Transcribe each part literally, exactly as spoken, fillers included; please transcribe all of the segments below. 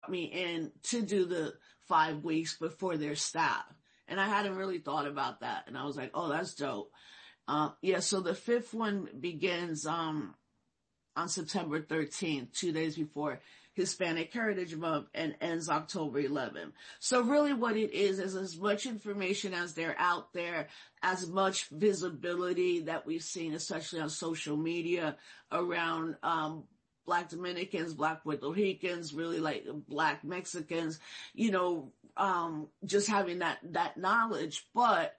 brought me in to do the five weeks before their staff. And I hadn't really thought about that. And I was like, oh, that's dope. Uh, yeah, so the fifth one begins, um, on September thirteenth, two days before Hispanic Heritage Month, and ends October eleventh. So really what it is, is as much information as they're out there, as much visibility that we've seen, especially on social media around, um, Black Dominicans, Black Puerto Ricans, really like Black Mexicans, you know, um, just having that, that knowledge. But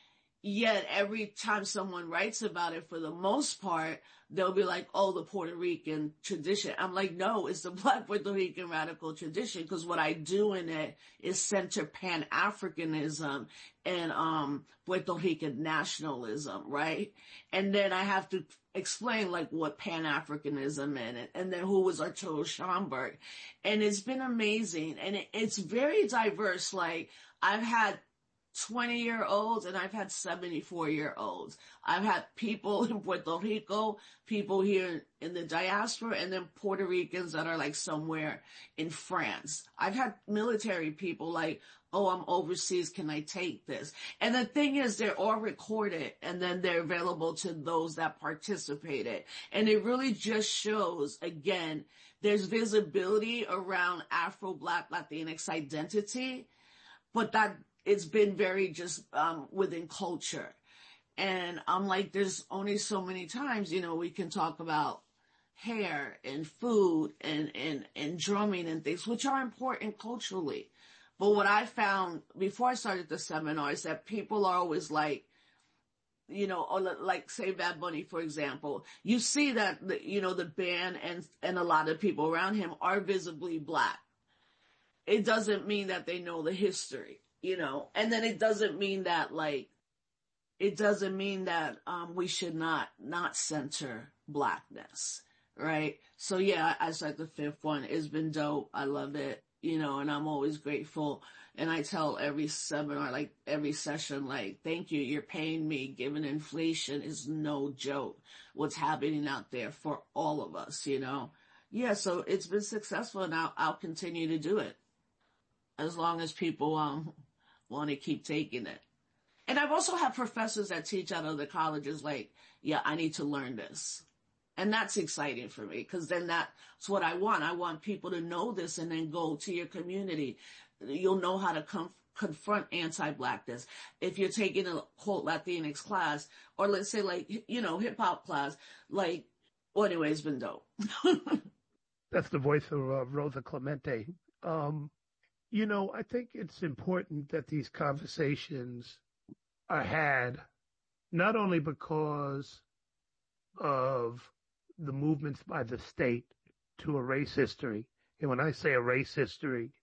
yet every time someone writes about it, for the most part, they'll be like, oh, the Puerto Rican tradition. I'm like, no, it's the Black Puerto Rican radical tradition, because what I do in it is center Pan-Africanism and um Puerto Rican nationalism, right? And then I have to explain like what Pan-Africanism is, and then who was Arturo Schomburg. And it's been amazing, and it, it's very diverse. Like, I've had twenty year olds and I've had seventy-four year olds. I've had people in Puerto Rico, people here in the diaspora, and then Puerto Ricans that are like somewhere in France. I've had military people like, oh, I'm overseas, can I take this? And the thing is, they're all recorded and then they're available to those that participated. And it really just shows, again, there's visibility around Afro-Black Latinx identity, but that it's been very just um within culture. And I'm like, there's only so many times, you know, we can talk about hair and food and, and, and drumming and things, which are important culturally. But what I found before I started the seminar is that people are always like, you know, or like say Bad Bunny, for example, you see that, the, you know, the band and, and a lot of people around him are visibly Black. It doesn't mean that they know the history. You know, and then it doesn't mean that like, it doesn't mean that, um, we should not, not center Blackness, right? So yeah, I said the fifth one. It's been dope. I love it, you know, and I'm always grateful. And I tell every seminar, like every session, like, thank you. You're paying me. Given inflation is no joke. What's happening out there for all of us, you know? Yeah. So it's been successful, and I'll, I'll continue to do it as long as people, um, want to keep taking it. And I've also had professors that teach out of the colleges like, yeah, I need to learn this. And that's exciting for me, because then that's what I want. I want people to know this and then go to your community. You'll know how to com- confront anti-Blackness. If you're taking a quote Latinx class, or let's say like, you know, hip hop class, like, well, anyway, it's been dope. That's the voice of uh, Rosa Clemente. Um, You know, I think it's important that these conversations are had, not only because of the movements by the state to erase history. And when I say erase history,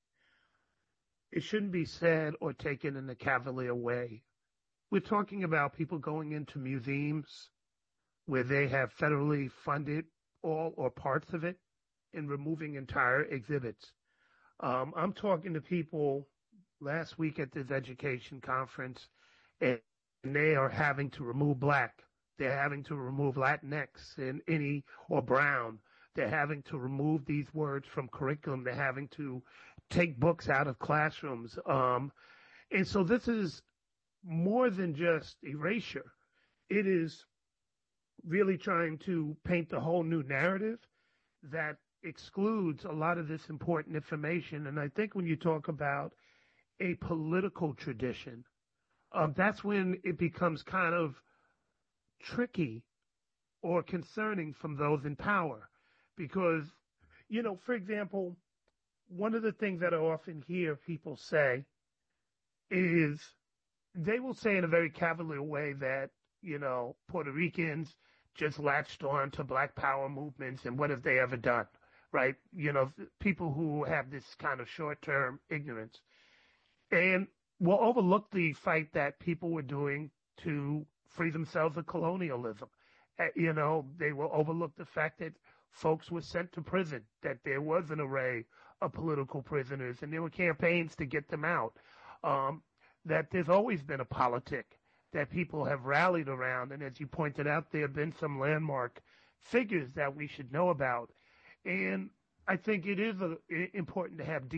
it shouldn't be said or taken in a cavalier way. We're talking about people going into museums where they have federally funded all or parts of it and removing entire exhibits. Um, I'm talking to people last week at this education conference, and they are having to remove Black. They're having to remove Latinx and any or brown. They're having to remove these words from curriculum. They're having to take books out of classrooms. Um, and so this is more than just erasure. It is really trying to paint a whole new narrative that excludes a lot of this important information. And I think when you talk about a political tradition, um, that's when it becomes kind of tricky or concerning from those in power. Because, you know, for example, one of the things that I often hear people say is they will say in a very cavalier way that, you know, Puerto Ricans just latched on to Black Power movements, and what have they ever done? Right? You know, people who have this kind of short-term ignorance and will overlook the fight that people were doing to free themselves of colonialism. Uh, you know, they will overlook the fact that folks were sent to prison, that there was an array of political prisoners and there were campaigns to get them out. Um, that there's always been a politic that people have rallied around. And as you pointed out, there have been some landmark figures that we should know about. And I think it is a, important to have